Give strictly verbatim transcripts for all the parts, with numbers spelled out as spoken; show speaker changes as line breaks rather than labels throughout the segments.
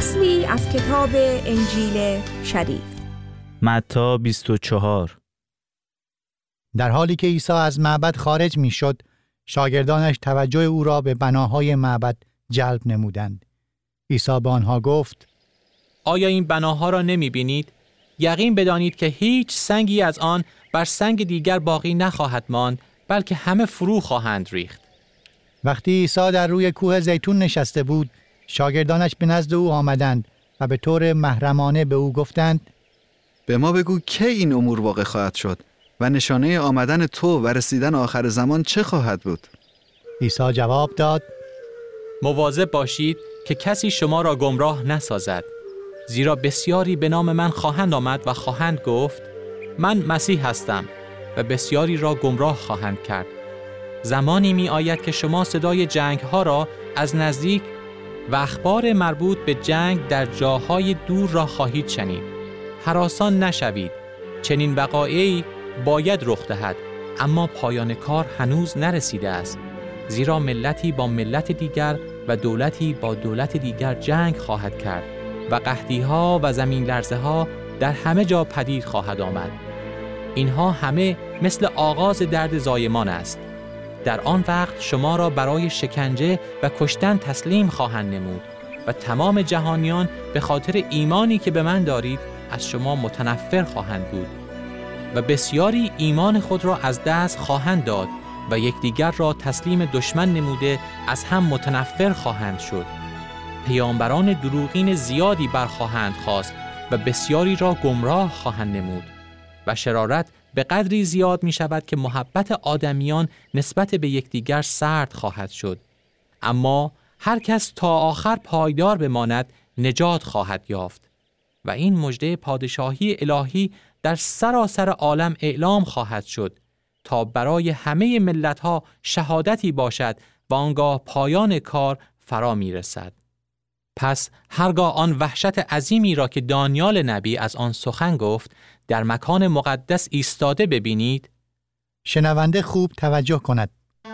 فصلی از کتاب انجیل شریف.
متی بیست و چهار.
در حالی که عیسی از معبد خارج می شد، شاگردانش توجه او را به بناهای معبد جلب نمودند. عیسی به آنها گفت:
آیا این بناها را نمی بینید؟ یقین بدانید که هیچ سنگی از آن بر سنگ دیگر باقی نخواهد ماند، بلکه همه فرو خواهند ریخت.
وقتی عیسی در روی کوه زیتون نشسته بود، شاگردانش به نزد او آمدند و به طور محرمانه به او گفتند:
به ما بگو کی این امور واقع خواهد شد و نشانه آمدن تو و رسیدن آخر زمان چه خواهد بود؟
عیسی جواب داد:
مواظب باشید که کسی شما را گمراه نسازد، زیرا بسیاری به نام من خواهند آمد و خواهند گفت من مسیح هستم و بسیاری را گمراه خواهند کرد. زمانی می آید که شما صدای جنگ ها را از نزدیک و اخبار مربوط به جنگ در جاهای دور را خواهید شنید. هراسان نشوید، چنین وقایعی باید رخ دهد، اما پایان کار هنوز نرسیده است، زیرا ملتی با ملت دیگر و دولتی با دولت دیگر جنگ خواهد کرد و قحطی ها و زمین لرزه ها در همه جا پدید خواهد آمد. اینها همه مثل آغاز درد زایمان است. در آن وقت شما را برای شکنجه و کشتن تسلیم خواهند نمود و تمام جهانیان به خاطر ایمانی که به من دارید از شما متنفر خواهند بود و بسیاری ایمان خود را از دست خواهند داد و یکدیگر را تسلیم دشمن نموده از هم متنفر خواهند شد. پیامبران دروغین زیادی برخواهند خاست و بسیاری را گمراه خواهند نمود و شرارت به قدری زیاد می شود که محبت آدمیان نسبت به یکدیگر سرد خواهد شد. اما هر کس تا آخر پایدار بماند نجات خواهد یافت و این مژده پادشاهی الهی در سراسر عالم اعلام خواهد شد تا برای همه ملت‌ها شهادتی باشد و آنگاه پایان کار فرا می رسد. پس هرگاه آن وحشت عظیمی را که دانیال نبی از آن سخن گفت در مکان مقدس ایستاده ببینید،
شنونده خوب توجه کند.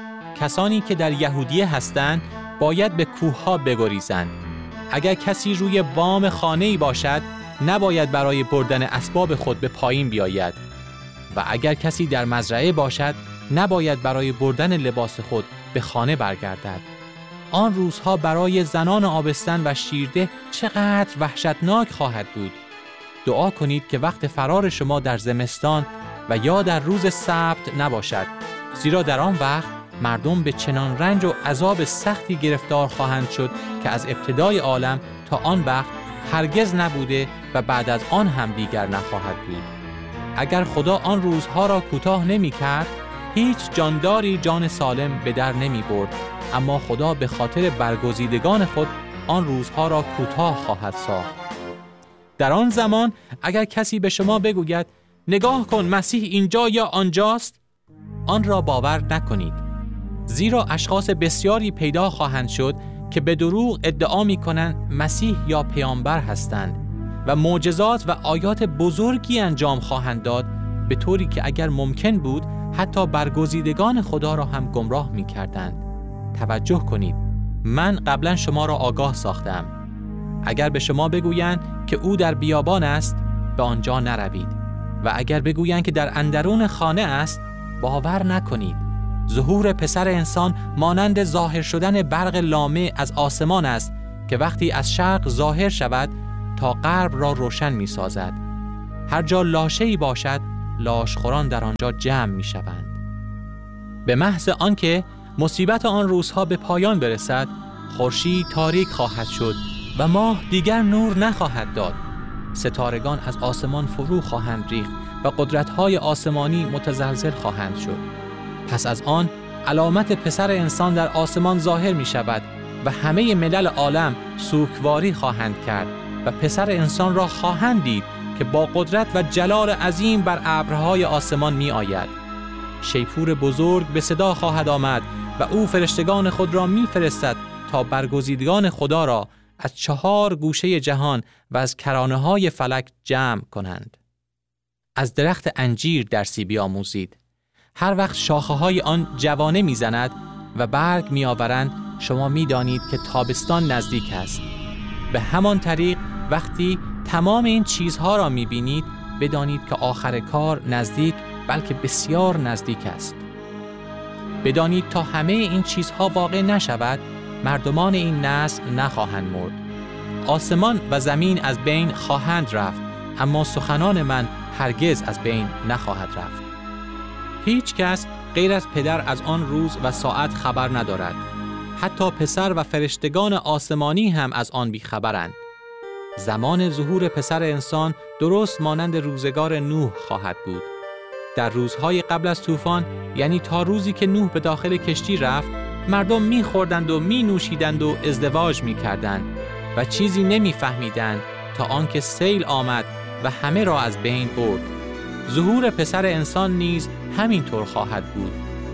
کسانی که در یهودیه هستند باید به کوه‌ها بگریزند. اگر کسی روی بام خانه‌ای باشد نباید برای بردن اسباب خود به پایین بیاید و اگر کسی در مزرعه باشد نباید برای بردن لباس خود به خانه برگردد. آن روزها برای زنان آبستن و شیرده چقدر وحشتناک خواهد بود. دعا کنید که وقت فرار شما در زمستان و یا در روز سبت نباشد، زیرا در آن وقت مردم به چنان رنج و عذاب سختی گرفتار خواهند شد که از ابتدای عالم تا آن وقت هرگز نبوده و بعد از آن هم دیگر نخواهد بود. اگر خدا آن روزها را کوتاه نمی کرد، هیچ جانداری جان سالم به در نمی برد، اما خدا به خاطر برگزیدگان خود آن روزها را کوتاه خواهد ساخت. در آن زمان اگر کسی به شما بگوید نگاه کن مسیح اینجا یا آنجاست، آن را باور نکنید، زیرا اشخاص بسیاری پیدا خواهند شد که به دروغ ادعا می کنند مسیح یا پیامبر هستند و معجزات و آیات بزرگی انجام خواهند داد، به طوری که اگر ممکن بود حتی برگزیدگان خدا را هم گمراه می کردند. توجه کنید، من قبلا شما را آگاه ساختم. اگر به شما بگویند که او در بیابان است، به آنجا نروید و اگر بگویند که در اندرون خانه است، باور نکنید. ظهور پسر انسان مانند ظاهر شدن برق لامع از آسمان است که وقتی از شرق ظاهر شود تا غرب را روشن می سازد. هر جا لاشه‌ای باشد، لاشخوران در آنجا جمع می شوند. به محض آنکه مصیبت آن روزها به پایان برسد، خورشید تاریک خواهد شد و ماه دیگر نور نخواهد داد. ستارگان از آسمان فرو خواهند ریخت و قدرت‌های آسمانی متزلزل خواهند شد. پس از آن علامت پسر انسان در آسمان ظاهر می شود و همه ملل عالم سوگواری خواهند کرد و پسر انسان را خواهند دید که با قدرت و جلال عظیم بر ابرهای آسمان می آید. شیپور بزرگ به صدا خواهد آمد و او فرشتگان خود را می فرستد تا برگزیدگان خدا را از چهار گوشه جهان و از کرانه‌های فلک جمع کنند. از درخت انجیر درسی بیاموزید. هر وقت شاخه‌های آن جوانه می‌زند و برگ می‌آورند، شما می‌دانید که تابستان نزدیک است. به همان طریق وقتی تمام این چیزها را می‌بینید بدانید که آخر کار نزدیک بلکه بسیار نزدیک است. بدانید تا همه این چیزها واقع نشود مردمان این نسل نخواهند مرد. آسمان و زمین از بین خواهند رفت اما سخنان من هرگز از بین نخواهد رفت. هیچ کس غیر از پدر از آن روز و ساعت خبر ندارد. حتی پسر و فرشتگان آسمانی هم از آن بیخبرند. زمان ظهور پسر انسان درست مانند روزگار نوح خواهد بود. در روزهای قبل از طوفان، یعنی تا روزی که نوح به داخل کشتی رفت، مردم می‌خوردند و می‌نوشیدند و ازدواج می‌کردند و چیزی نمی‌فهمیدند تا آنکه سیل آمد و همه را از بین برد. ظهور پسر انسان نیز همینطور خواهد بود.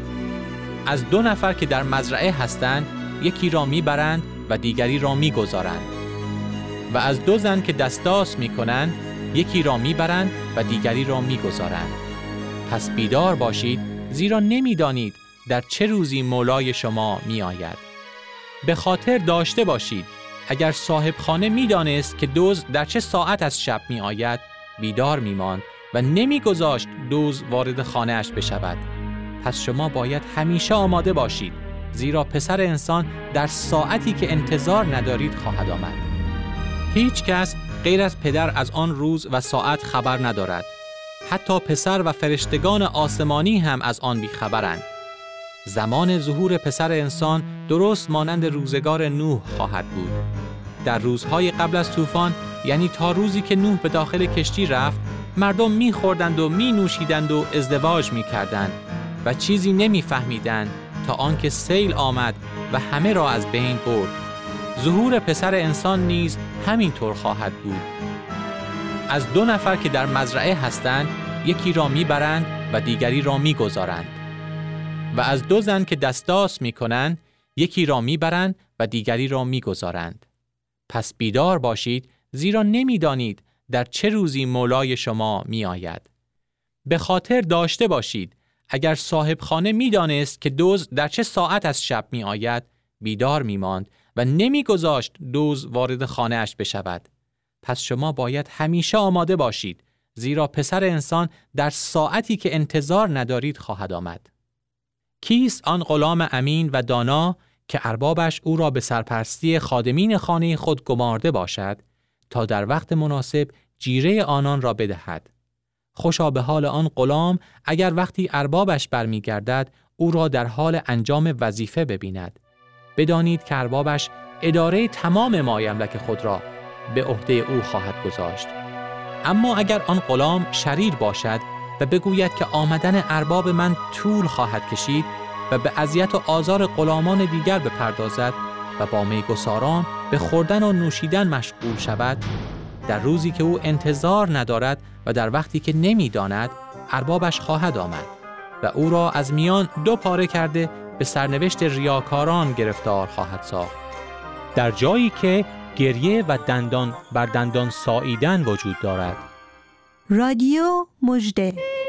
از دو نفر که در مزرعه هستند، یکی را می‌برند و دیگری را می‌گذارند. و از دو زن که دستاس می‌کنند، یکی را می‌برند و دیگری را می‌گذارند. پس بیدار باشید، زیرا نمی‌دانید در چه روزی مولای شما می‌آید. به خاطر داشته باشید، اگر صاحب خانه می‌دانست که دزد در چه ساعت از شب می‌آید، بیدار می‌ماند و نمی‌گذاشت دزد وارد خانه‌اش بشود. پس شما باید همیشه آماده باشید، زیرا پسر انسان در ساعتی که انتظار ندارید خواهد آمد. هیچ کس غیر از پدر از آن روز و ساعت خبر ندارد. حتی پسر و فرشتگان آسمانی هم از آن بیخبرند. زمان ظهور پسر انسان درست مانند روزگار نوح خواهد بود. در روزهای قبل از طوفان، یعنی تا روزی که نوح به داخل کشتی رفت، مردم می‌خوردند و می‌نوشیدند و ازدواج می‌کردند و چیزی نمی‌فهمیدند تا آنکه سیل آمد و همه را از بین برد. ظهور پسر انسان نیز همینطور خواهد بود. از دو نفر که در مزرعه هستند، یکی را میبرند و دیگری را میگذارند. و از دو زن که دستاس میکنند، یکی را میبرند و دیگری را میگذارند. پس بیدار باشید، زیرا نمیدانید در چه روزی مولای شما میآید. به خاطر داشته باشید، اگر صاحب خانه میدانست که دزد در چه ساعت از شب میآید، بیدار میماند و نمیگذاشت دزد وارد خانه‌اش بشود. پس شما باید همیشه آماده باشید، زیرا پسر انسان در ساعتی که انتظار ندارید خواهد آمد. کیست آن غلام امین و دانا که اربابش او را به سرپرستی خادمین خانه خود گمارده باشد تا در وقت مناسب جیره آنان را بدهد؟ خوشا به حال آن غلام اگر وقتی اربابش برمیگردد او را در حال انجام وظیفه ببیند. بدانید که اربابش اداره تمام مایملک خود را به عهده او خواهد گذاشت. اما اگر آن غلام شریر باشد و بگوید که آمدن ارباب من طول خواهد کشید و به اذیت و آزار غلامان دیگر بپردازد و با میگساران به خوردن و نوشیدن مشغول شود، در روزی که او انتظار ندارد و در وقتی که نمی‌داند، اربابش خواهد آمد و او را از میان دو پاره کرده به سرنوشت ریاکاران گرفتار خواهد ساخت. در جایی که گریه و دندان بر دندان ساییدن وجود دارد.
رادیو مژده.